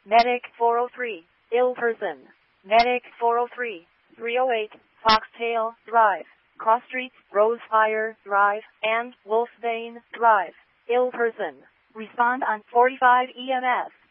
Medic 403, ill person. Medic 403, 308, Foxtail Drive, Cross Streets, Rosefire Drive, and Wolfsbane Drive. Ill person. Respond on 45 EMS.